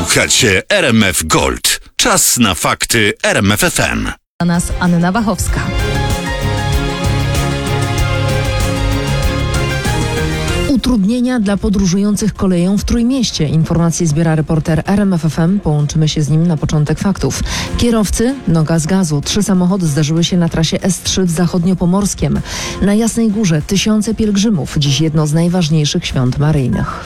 Słuchacie RMF Gold. Czas na fakty RMF FM. A nas Anna Wachowska. Utrudnienia dla podróżujących koleją w Trójmieście. Informacje zbiera reporter RMF FM. Połączymy się z nim na początek faktów. Kierowcy, noga z gazu. 3 samochody zdarzyły się na trasie S3 w Zachodniopomorskiem. Na Jasnej Górze tysiące pielgrzymów. Dziś jedno z najważniejszych świąt maryjnych.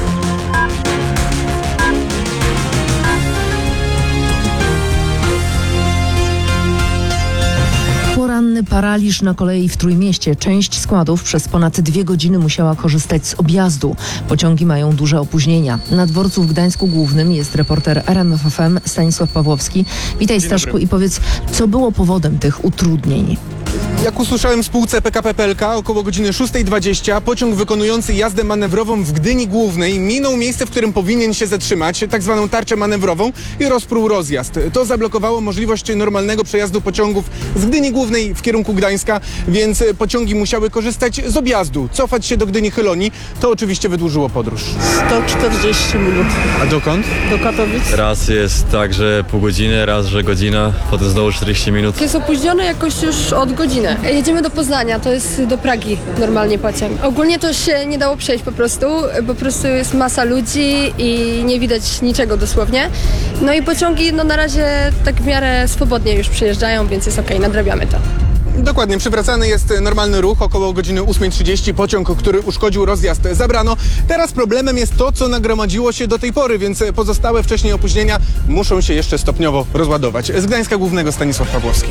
Poranny paraliż na kolei w Trójmieście. Część składów przez ponad 2 godziny musiała korzystać z objazdu. Pociągi mają duże opóźnienia. Na dworcu w Gdańsku Głównym jest reporter RMF FM Stanisław Pawłowski. Witaj, Staszku, i powiedz, co było powodem tych utrudnień? Jak usłyszałem w spółce PKP PLK, około godziny 6:20 pociąg wykonujący jazdę manewrową w Gdyni Głównej minął miejsce, w którym powinien się zatrzymać, tak zwaną tarczę manewrową, i rozpruł rozjazd. To zablokowało możliwość normalnego przejazdu pociągów z Gdyni Głównej w kierunku Gdańska, więc pociągi musiały korzystać z objazdu, cofać się do Gdyni Chylonii. To oczywiście wydłużyło podróż. 140 minut. A dokąd? Do Katowic. Raz jest tak, że pół godziny, raz, że godzina, potem znowu 40 minut. Jest opóźniony jakoś już od godziny. Jedziemy do Poznania, to jest do Pragi normalnie pociąg. Ogólnie to się nie dało przejść po prostu jest masa ludzi i nie widać niczego dosłownie. No i pociągi na razie tak w miarę swobodnie już przyjeżdżają, więc jest okej, nadrabiamy to. Dokładnie, przywracany jest normalny ruch. Około godziny 8:30 pociąg, który uszkodził rozjazd, zabrano. Teraz problemem jest to, co nagromadziło się do tej pory, więc pozostałe wcześniej opóźnienia muszą się jeszcze stopniowo rozładować. Z Gdańska Głównego Stanisław Pawłowski.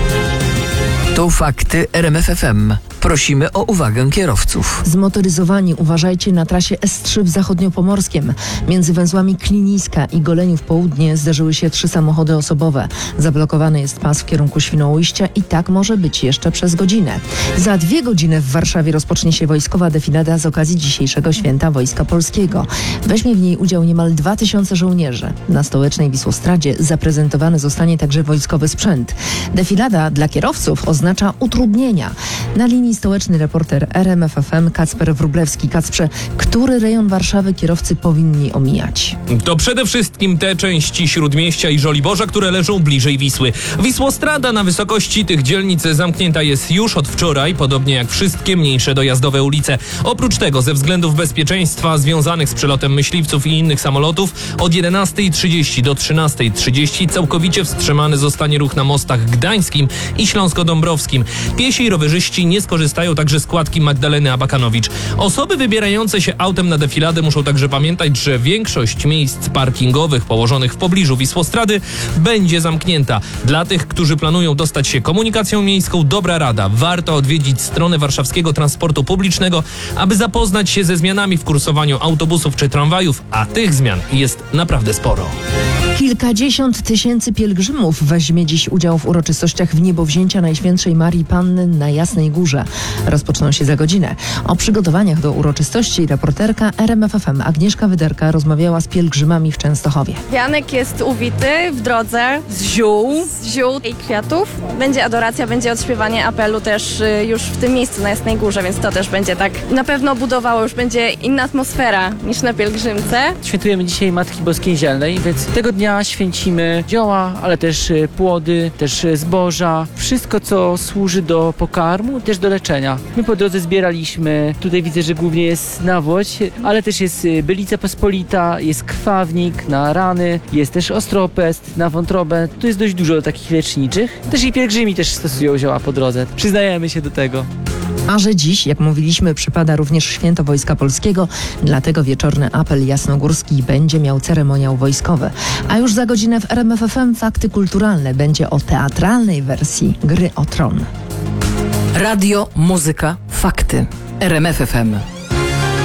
To fakty RMF FM. Prosimy o uwagę kierowców. Zmotoryzowani uważajcie na trasie S3 w Zachodniopomorskiem. Między węzłami Kliniska i Goleniów Południe zdarzyły się 3 samochody osobowe. Zablokowany jest pas w kierunku Świnoujścia i tak może być jeszcze przez godzinę. Za 2 godziny w Warszawie rozpocznie się wojskowa defilada z okazji dzisiejszego święta Wojska Polskiego. Weźmie w niej udział niemal 2000 żołnierzy. Na stołecznej Wisłostradzie zaprezentowany zostanie także wojskowy sprzęt. Defilada dla kierowców oznacza utrudnienia. Na linii stołeczny reporter RMF FM Kacper Wróblewski. Kacprze, który rejon Warszawy kierowcy powinni omijać? To przede wszystkim te części Śródmieścia i Żoliborza, które leżą bliżej Wisły. Wisłostrada na wysokości tych dzielnic zamknięta jest już od wczoraj, podobnie jak wszystkie mniejsze dojazdowe ulice. Oprócz tego, ze względów bezpieczeństwa związanych z przelotem myśliwców i innych samolotów, od 11:30 do 13:30 całkowicie wstrzymany zostanie ruch na mostach gdańskim i śląsko-dąbrowskim. Piesi i rowerzyści nie skorzystają także z kładki Magdaleny Abakanowicz. Osoby wybierające się autem na defiladę muszą także pamiętać, że większość miejsc parkingowych położonych w pobliżu Wisłostrady będzie zamknięta. Dla tych, którzy planują dostać się komunikacją miejską, dobra rada. Warto odwiedzić stronę warszawskiego transportu publicznego, aby zapoznać się ze zmianami w kursowaniu autobusów czy tramwajów, a tych zmian jest naprawdę sporo. Kilkadziesiąt tysięcy pielgrzymów weźmie dziś udział w uroczystościach w niebowzięcia Najświętszej Marii Panny na Jasnej Górze. Rozpoczną się za godzinę. O przygotowaniach do uroczystości reporterka RMF FM Agnieszka Wyderka rozmawiała z pielgrzymami w Częstochowie. Janek jest uwity w drodze z ziół i kwiatów. Będzie adoracja, będzie odśpiewanie apelu też już w tym miejscu na Jasnej Górze, więc to też będzie tak na pewno budowało, już będzie inna atmosfera niż na pielgrzymce. Świętujemy dzisiaj Matki Boskiej Zielnej, więc tego dnia święcimy zioła, ale też płody, też zboża. Wszystko, co służy do pokarmu, też do leczenia. My po drodze zbieraliśmy, tutaj widzę, że głównie jest nawłoć, ale też jest bylica pospolita, jest krwawnik na rany, jest też ostropest na wątrobę. Tu jest dość dużo takich leczniczych. Też i pielgrzymi też stosują zioła po drodze. Przyznajemy się do tego. A że dziś, jak mówiliśmy, przypada również święto Wojska Polskiego, dlatego wieczorny apel jasnogórski będzie miał ceremoniał wojskowy. A już za godzinę w RMF FM Fakty Kulturalne będzie o teatralnej wersji Gry o Tron. Radio, muzyka, fakty. RMF FM.